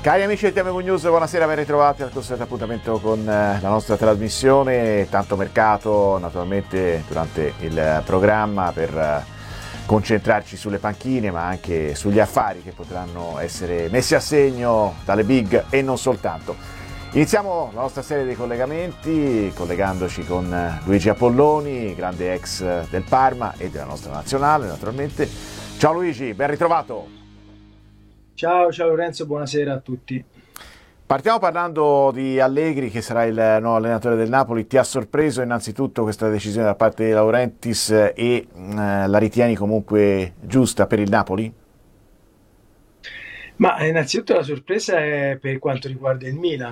Cari amici del TMV News, buonasera, ben ritrovati al consueto appuntamento con la nostra trasmissione. Tanto mercato naturalmente durante il programma per concentrarci sulle panchine, ma anche sugli affari che potranno essere messi a segno dalle big e non soltanto. Iniziamo la nostra serie di collegamenti collegandoci con Luigi Apolloni, grande ex del Parma e della nostra nazionale naturalmente. Ciao Luigi, ben ritrovato. Ciao Lorenzo, buonasera a tutti. Partiamo parlando di Allegri, che sarà il nuovo allenatore del Napoli. Ti ha sorpreso innanzitutto questa decisione da parte di Laurentiis e la ritieni comunque giusta per il Napoli? Ma innanzitutto la sorpresa è per quanto riguarda il Milan,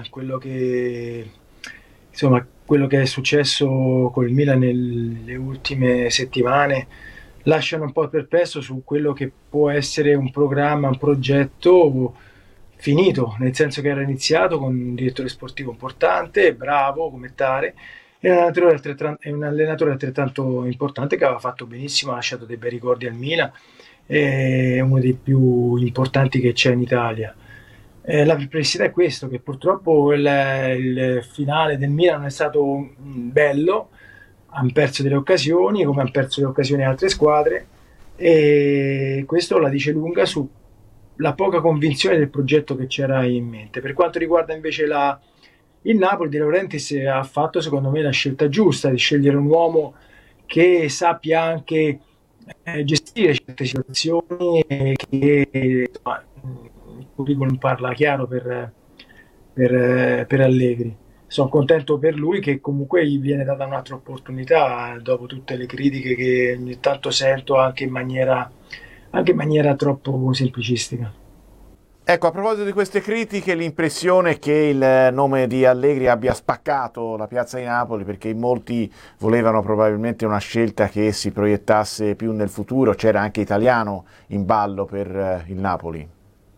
quello che è successo con il Milan nelle ultime settimane lasciano un po' perplesso su quello che può essere un programma, un progetto finito, nel senso che era iniziato con un direttore sportivo importante, bravo come tale, e un allenatore altrettanto importante che aveva fatto benissimo, ha lasciato dei bei ricordi al Milan, è uno dei più importanti che c'è in Italia. La perplessità è questo, che purtroppo il finale del Milan non è stato bello, hanno perso delle occasioni, come hanno perso le occasioni altre squadre, e questo la dice lunga sulla poca convinzione del progetto che c'era in mente. Per quanto riguarda invece il Napoli, De Laurentiis ha fatto secondo me la scelta giusta di scegliere un uomo che sappia anche gestire certe situazioni e che insomma, il curriculum parla chiaro per Allegri. Sono contento per lui che comunque gli viene data un'altra opportunità dopo tutte le critiche che ogni tanto sento anche in maniera troppo semplicistica. Ecco, a proposito di queste critiche, l'impressione è che il nome di Allegri abbia spaccato la piazza di Napoli, perché in molti volevano probabilmente una scelta che si proiettasse più nel futuro. C'era anche Italiano in ballo per il Napoli.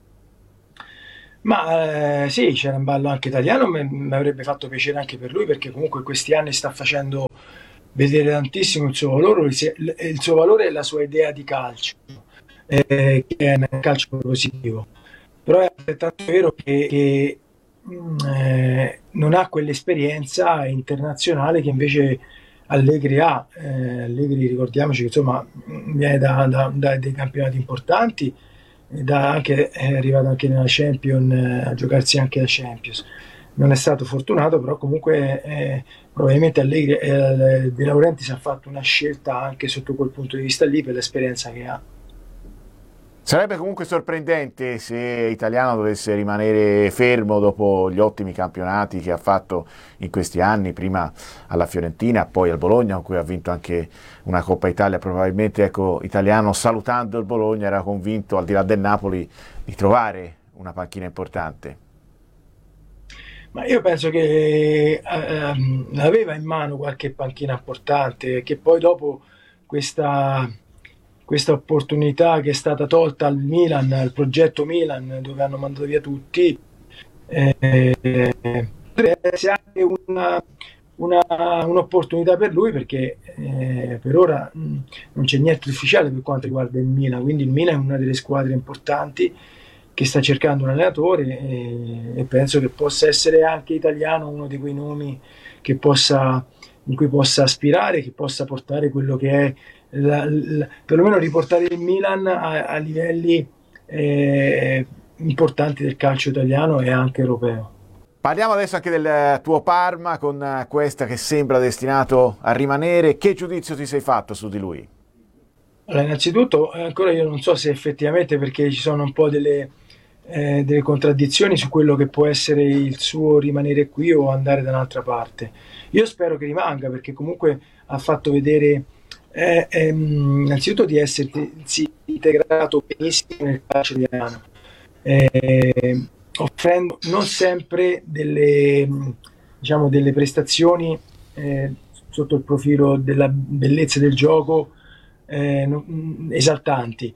Ma sì, c'era in ballo anche Italiano, mi avrebbe fatto piacere anche per lui perché comunque in questi anni sta facendo vedere tantissimo il suo valore e la sua idea di calcio, che è un calcio positivo. Però è altrettanto vero che non ha quell'esperienza internazionale che invece Allegri ha. Allegri, ricordiamoci che insomma viene da dei campionati importanti, è arrivato anche nella Champions, a giocarsi anche la Champions. Non è stato fortunato, però comunque probabilmente Allegri, De Laurentiis ha fatto una scelta anche sotto quel punto di vista lì per l'esperienza che ha. Sarebbe comunque sorprendente se Italiano dovesse rimanere fermo dopo gli ottimi campionati che ha fatto in questi anni, prima alla Fiorentina, poi al Bologna, con cui ha vinto anche una Coppa Italia. Probabilmente, ecco, Italiano, salutando il Bologna, era convinto, al di là del Napoli, di trovare una panchina importante. Ma io penso che aveva in mano qualche panchina importante, che poi dopo questa, questa opportunità che è stata tolta al Milan, al progetto Milan, dove hanno mandato via tutti, potrebbe essere anche un'opportunità per lui perché per ora non c'è niente di ufficiale per quanto riguarda il Milan, quindi il Milan è una delle squadre importanti che sta cercando un allenatore e penso che possa essere anche Italiano uno di quei nomi in cui possa aspirare, che possa portare quello che è perlomeno riportare il Milan a livelli importanti del calcio italiano e anche europeo. Parliamo adesso anche del tuo Parma, con Cuesta che sembra destinato a rimanere. Che giudizio ti sei fatto su di lui? Allora, innanzitutto, ancora io non so se effettivamente perché ci sono un po' delle contraddizioni su quello che può essere il suo rimanere qui o andare da un'altra parte. Io spero che rimanga perché comunque ha fatto vedere innanzitutto di essersi integrato benissimo nel calcio italiano, offrendo non sempre delle prestazioni sotto il profilo della bellezza del gioco esaltanti.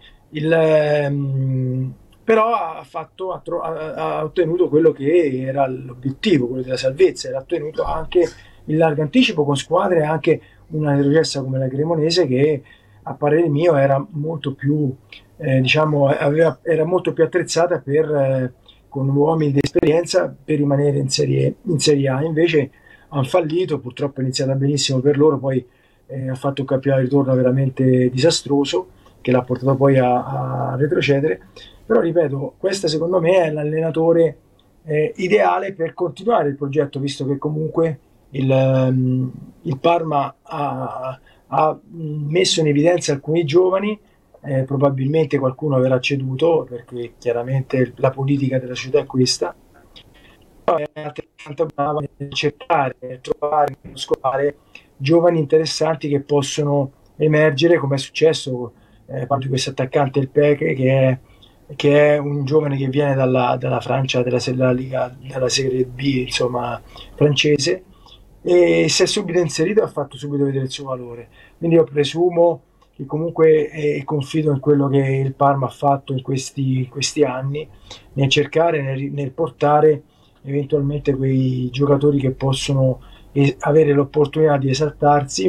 Però ha ottenuto quello che era l'obiettivo, quello della salvezza, era ottenuto anche in largo anticipo con squadre anche una retrocessa come la Cremonese che a parere mio era molto più era molto più attrezzata con uomini di esperienza per rimanere in Serie A. Invece hanno fallito, purtroppo è iniziata benissimo per loro, poi ha fatto un campionato di ritorno veramente disastroso che l'ha portato poi a retrocedere. Però ripeto, questo secondo me è l'allenatore ideale per continuare il progetto, visto che comunque il Parma ha messo in evidenza alcuni giovani. Probabilmente qualcuno verrà ceduto perché chiaramente la politica della società è questa, però è altrettanto brava nel cercare, nel trovare, nel scovare giovani interessanti che possono emergere, come è successo. Parlo di questo attaccante, il Peque, che è un giovane che viene dalla Francia, della Liga, dalla Serie B, insomma, francese, e si è subito inserito e ha fatto subito vedere il suo valore. Quindi io presumo che comunque confido in quello che il Parma ha fatto in questi anni, nel cercare, nel portare eventualmente quei giocatori che possono avere l'opportunità di esaltarsi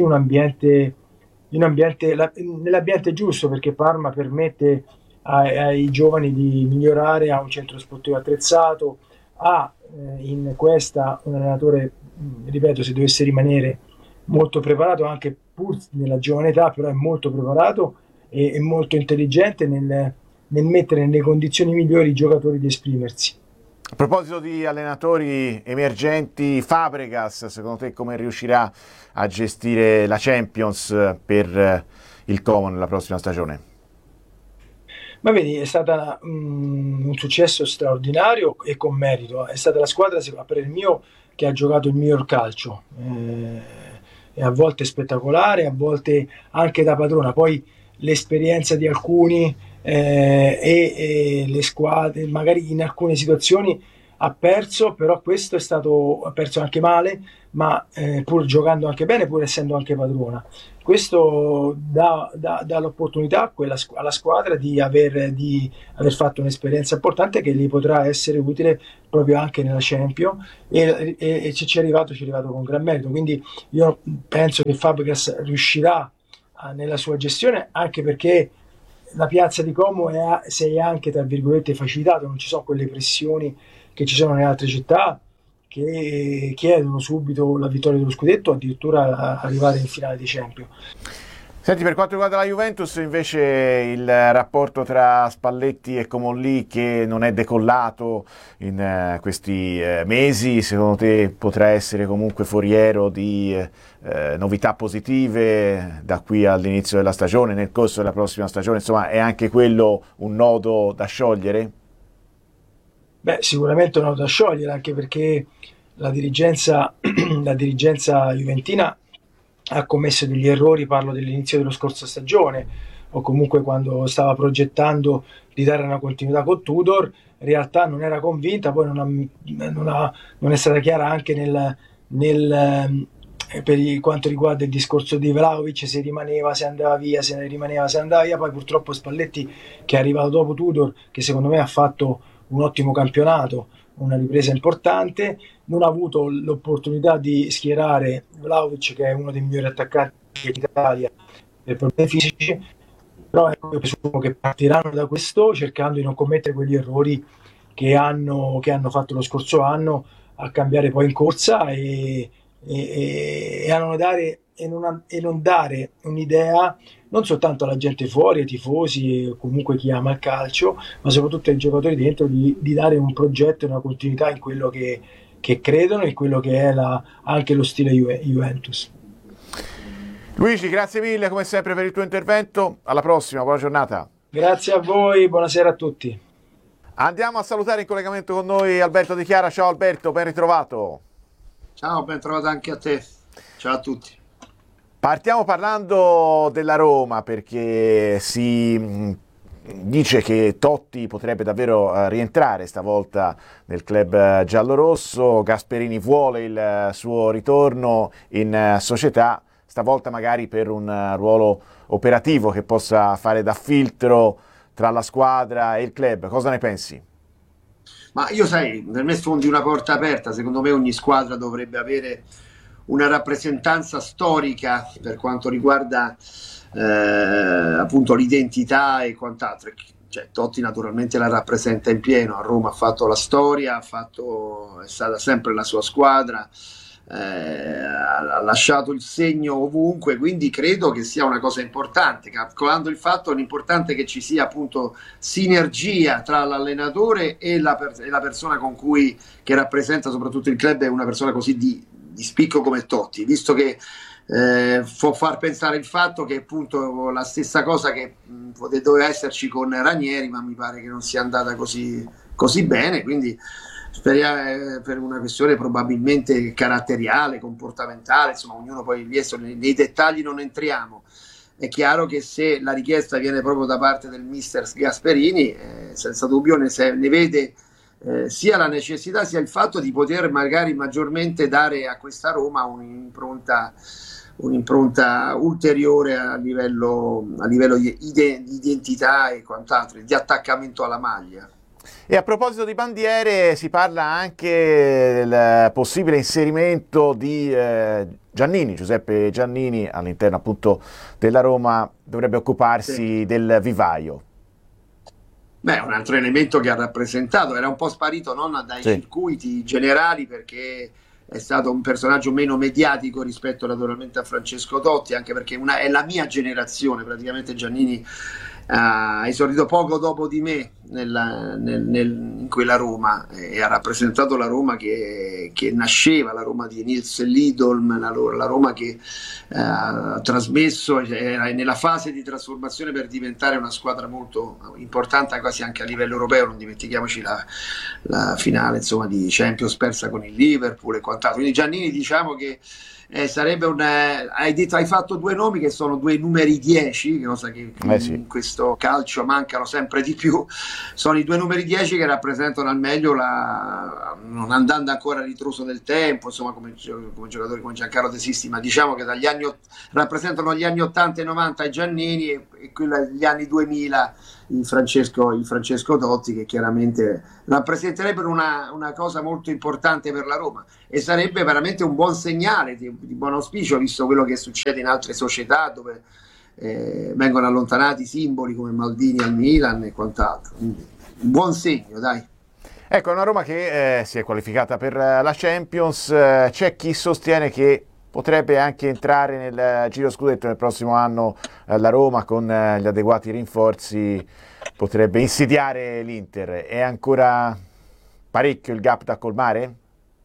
nell'ambiente giusto, perché Parma permette ai giovani di migliorare, ha un centro sportivo attrezzato, ha in questa un allenatore, ripeto, se dovesse rimanere molto preparato anche pur nella giovane età, però è molto preparato e molto intelligente nel mettere nelle condizioni migliori i giocatori di esprimersi. A proposito di allenatori emergenti, Fabregas, secondo te come riuscirà a gestire la Champions per il Como nella prossima stagione? Ma vedi, è stato un successo straordinario e con merito. È stata la squadra, per il mio, che ha giocato il miglior calcio. E a volte spettacolare, a volte anche da padrona. Poi l'esperienza di alcuni e le squadre, magari in alcune situazioni ha perso, però questo ha perso anche male, ma pur giocando anche bene, pur essendo anche padrona. Questo dà l'opportunità alla squadra di aver fatto un'esperienza importante che gli potrà essere utile proprio anche nella Champions, e se ci è arrivato con gran merito. Quindi io penso che Fabregas riuscirà nella sua gestione, anche perché la piazza di Como si è anche, tra virgolette, facilitato, non ci sono quelle pressioni che ci sono nelle altre città che chiedono subito la vittoria dello scudetto, addirittura arrivare in finale di Champions. Senti, per quanto riguarda la Juventus invece il rapporto tra Spalletti e Comolli, che non è decollato in questi mesi, secondo te potrà essere comunque foriero di novità positive da qui all'inizio della stagione, nel corso della prossima stagione? Insomma, è anche quello un nodo da sciogliere? Beh, sicuramente un nodo da sciogliere, anche perché la dirigenza juventina ha commesso degli errori. Parlo dell'inizio della scorsa stagione, o comunque quando stava progettando di dare una continuità con Tudor. In realtà non era convinta, poi non è stata chiara anche per quanto riguarda il discorso di Vlahovic, se rimaneva, se andava via, se rimaneva, se andava via. Poi purtroppo Spalletti, che è arrivato dopo Tudor, che secondo me ha fatto un ottimo campionato, una ripresa importante, non ha avuto l'opportunità di schierare Vlahovic, che è uno dei migliori attaccanti d'Italia, per problemi fisici. Però ecco, io presumo che partiranno da questo, cercando di non commettere quegli errori che hanno fatto lo scorso anno, a cambiare poi in corsa e non dare un'idea non soltanto alla gente fuori, ai tifosi o comunque chi ama il calcio, ma soprattutto ai giocatori dentro, di dare un progetto e una continuità in quello che credono, in quello che è anche lo stile Juventus. Luigi, grazie mille come sempre per il tuo intervento, alla prossima, buona giornata. Grazie a voi, buonasera a tutti. Andiamo a salutare in collegamento con noi Alberto Di Chiara. Ciao Alberto, ben ritrovato. Ciao, ben trovato anche a te. Ciao a tutti. Partiamo parlando della Roma, perché si dice che Totti potrebbe davvero rientrare stavolta nel club giallorosso. Gasperini vuole il suo ritorno in società, stavolta magari per un ruolo operativo che possa fare da filtro tra la squadra e il club. Cosa ne pensi? Ma io, sai, per me sfondi una porta aperta. Secondo me ogni squadra dovrebbe avere una rappresentanza storica per quanto riguarda appunto l'identità e quant'altro. cioè, Totti naturalmente la rappresenta in pieno, a Roma ha fatto la storia, è stata sempre la sua squadra, ha lasciato il segno ovunque, quindi credo che sia una cosa importante, calcolando il fatto l'importante che ci sia appunto sinergia tra l'allenatore e la persona con cui, che rappresenta soprattutto il club, è una persona così di spicco come Totti, visto che può far pensare il fatto che appunto la stessa cosa che doveva esserci con Ranieri, ma mi pare che non sia andata così bene, quindi speriamo, per una questione probabilmente caratteriale, comportamentale, insomma ognuno poi nei dettagli non entriamo. È chiaro che se la richiesta viene proprio da parte del mister Gasperini, senza dubbio ne vede sia la necessità sia il fatto di poter magari maggiormente dare a questa Roma un'impronta ulteriore a livello di identità e quant'altro, di attaccamento alla maglia. E a proposito di bandiere, si parla anche del possibile inserimento di Giuseppe Giannini, all'interno appunto della Roma, dovrebbe occuparsi del vivaio. Beh, un altro elemento che ha rappresentato, era un po' sparito non dai circuiti generali, perché è stato un personaggio meno mediatico rispetto naturalmente a Francesco Totti, anche perché è la mia generazione, praticamente Giannini ha esordito poco dopo di me in quella Roma, e ha rappresentato la Roma che nasceva, la Roma di Nils Lidolm, la Roma che ha trasmesso, era nella fase di trasformazione per diventare una squadra molto importante quasi anche a livello europeo. Non dimentichiamoci la finale, insomma, di Champions persa con il Liverpool e quant'altro. Quindi Giannini, diciamo che sarebbe hai fatto due nomi che sono due numeri 10, che cosa che in questo calcio mancano sempre di più. Sono i due numeri 10 che rappresentano al meglio, non andando ancora a ritroso del tempo, insomma, come giocatori come Giancarlo De Sisti, ma diciamo che rappresentano gli anni 80 e 90 i Giannini, e gli anni 2000 il Francesco Totti, che chiaramente rappresenterebbero una cosa molto importante per la Roma, e sarebbe veramente un buon segnale di buon auspicio, visto quello che succede in altre società dove vengono allontanati simboli come Maldini al Milan e quant'altro. Quindi un buon segno, dai. Ecco, è una Roma che si è qualificata per la Champions. C'è chi sostiene che potrebbe anche entrare nel giro scudetto nel prossimo anno. La Roma, con gli adeguati rinforzi, potrebbe insidiare l'Inter. È ancora parecchio il gap da colmare?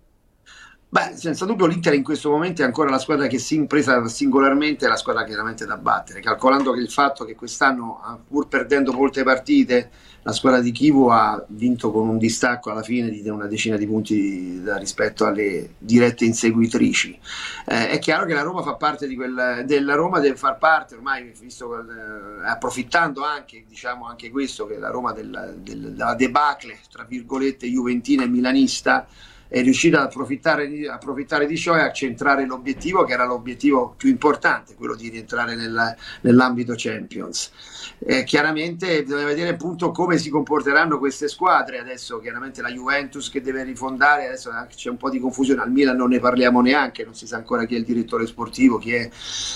Beh, senza dubbio l'Inter in questo momento è ancora la squadra che, presa singolarmente, è la squadra chiaramente da battere, calcolando che il fatto che quest'anno, pur perdendo molte partite, la squadra di Chivu ha vinto con un distacco alla fine di una decina di punti rispetto alle dirette inseguitrici. È chiaro che la Roma fa parte della Roma, deve far parte ormai, visto approfittando anche, diciamo anche questo, che la Roma della debacle tra virgolette juventina e milanista è riuscita ad approfittare di ciò e a centrare l'obiettivo, che era l'obiettivo più importante, quello di rientrare nell'ambito Champions. Chiaramente bisogna vedere appunto come si comporteranno queste squadre. Adesso chiaramente la Juventus che deve rifondare, adesso c'è un po' di confusione, al Milan non ne parliamo neanche, non si sa ancora chi è il direttore sportivo, chi è,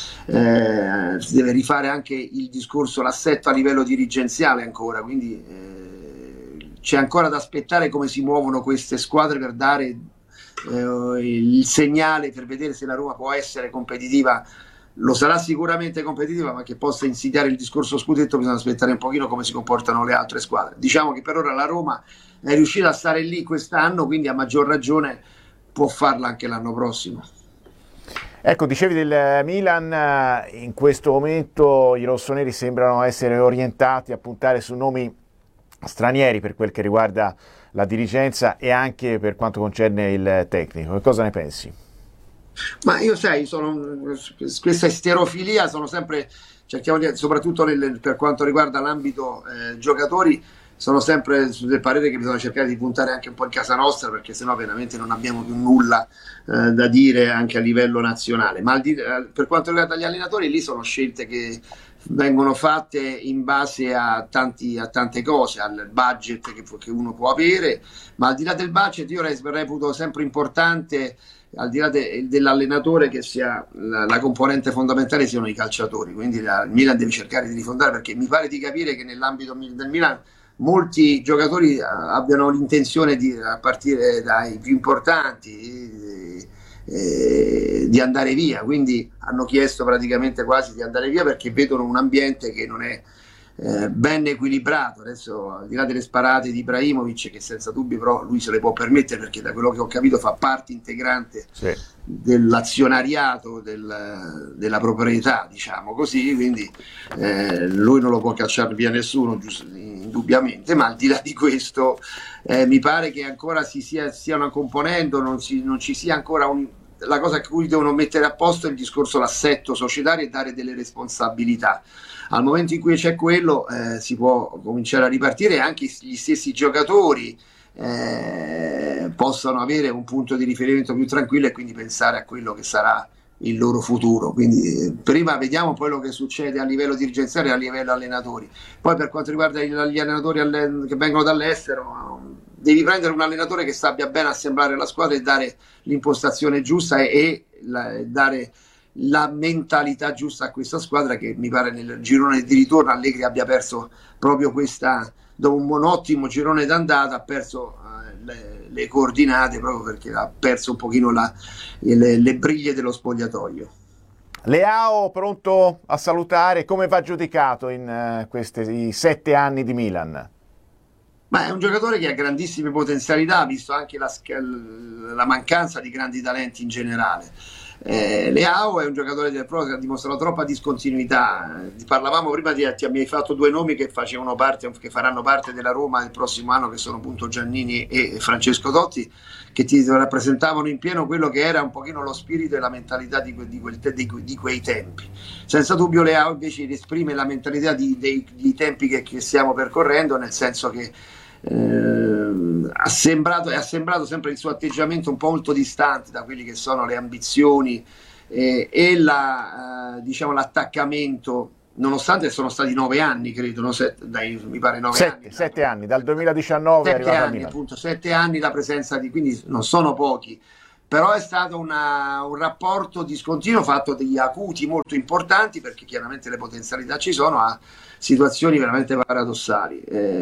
si deve rifare anche il discorso, l'assetto a livello dirigenziale ancora, quindi c'è ancora da aspettare come si muovono queste squadre per dare il segnale, per vedere se la Roma può essere competitiva. Lo sarà sicuramente competitiva, ma che possa insidiare il discorso scudetto bisogna aspettare un pochino come si comportano le altre squadre. Diciamo che per ora la Roma è riuscita a stare lì quest'anno, quindi a maggior ragione può farla anche l'anno prossimo. Ecco, dicevi del Milan, in questo momento i rossoneri sembrano essere orientati a puntare su nomi stranieri per quel che riguarda la dirigenza e anche per quanto concerne il tecnico. Che cosa ne pensi? Ma io questa esterofilia sono sempre, cerchiamo di, soprattutto per quanto riguarda l'ambito giocatori, sono sempre del parere che bisogna cercare di puntare anche un po' in casa nostra, perché sennò veramente non abbiamo più nulla da dire anche a livello nazionale. Ma per quanto riguarda gli allenatori, lì sono scelte che vengono fatte in base a tante cose, al budget che uno può avere, ma al di là del budget io reputo sempre importante, al di là dell'allenatore, che sia la componente fondamentale siano i calciatori, quindi il Milan deve cercare di rifondare, perché mi pare di capire che nell'ambito del Milan molti giocatori abbiano l'intenzione a partire dai più importanti di andare via, quindi hanno chiesto praticamente quasi di andare via perché vedono un ambiente che non è ben equilibrato. Adesso, al di là delle sparate di Ibrahimovic, che senza dubbio però lui se le può permettere, perché da quello che ho capito fa parte integrante dell'azionariato della proprietà, diciamo così, quindi lui non lo può cacciare via nessuno, indubbiamente, ma al di là di questo mi pare che ancora stiano componendo, non ci sia ancora la cosa a cui devono mettere a posto è il discorso l'assetto societario e dare delle responsabilità. Al momento in cui c'è quello si può cominciare a ripartire, e anche gli stessi giocatori possano avere un punto di riferimento più tranquillo e quindi pensare a quello che sarà il loro futuro. Quindi prima vediamo quello che succede a livello dirigenziale e a livello allenatori. Poi per quanto riguarda gli allenatori che vengono dall'estero, devi prendere un allenatore che sappia bene assemblare la squadra e dare l'impostazione giusta e dare la mentalità giusta a questa squadra, che mi pare nel girone di ritorno Allegri abbia perso proprio questa, dopo un ottimo girone d'andata ha perso le coordinate, proprio perché ha perso un pochino le briglie dello spogliatoio. Leao pronto a salutare, come va giudicato in questi 7 anni di Milan? Ma è un giocatore che ha grandissime potenzialità, visto anche la mancanza di grandi talenti in generale. Leao è un giocatore che ha dimostrato troppa discontinuità. Parlavamo prima ti mi hai fatto 2 nomi che faranno parte della Roma il prossimo anno, che sono appunto Giannini e Francesco Totti, che ti rappresentavano in pieno quello che era un pochino lo spirito e la mentalità di quei tempi. Senza dubbio Leao invece esprime la mentalità dei tempi che stiamo percorrendo, nel senso che ha sembrato sempre il suo atteggiamento un po' molto distante da quelli che sono le ambizioni e diciamo l'attaccamento, nonostante sono stati 9 anni, credo, no? Mi pare 9 anni. 7 anni, dal 2019 è arrivato a Milano. Appunto, 7 anni la presenza quindi non sono pochi, però è stato un rapporto discontinuo fatto degli acuti molto importanti, perché chiaramente le potenzialità ci sono, a situazioni veramente paradossali.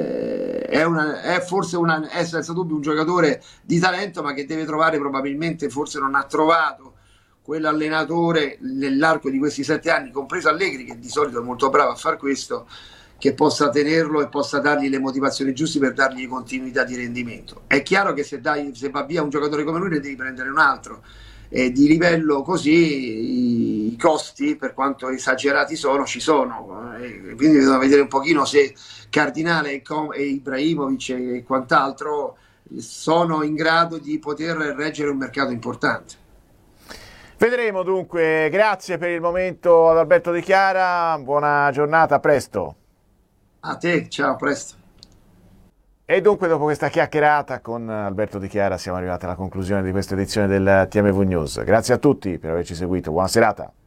È senza dubbio un giocatore di talento, ma che deve trovare, probabilmente forse non ha trovato quell'allenatore nell'arco di questi 7 anni, compreso Allegri, che di solito è molto bravo a far questo, che possa tenerlo e possa dargli le motivazioni giuste per dargli continuità di rendimento. È chiaro che se va via un giocatore come lui ne devi prendere un altro, e di livello così i costi, per quanto esagerati ci sono, quindi bisogna vedere un pochino se Cardinale e Ibrahimovic e quant'altro sono in grado di poter reggere un mercato importante. Vedremo dunque. Grazie per il momento ad Alberto Di Chiara, buona giornata, a presto. A te, ciao, a presto. E dunque, dopo questa chiacchierata con Alberto Di Chiara, siamo arrivati alla conclusione di questa edizione del TMV News. Grazie a tutti per averci seguito, buona serata.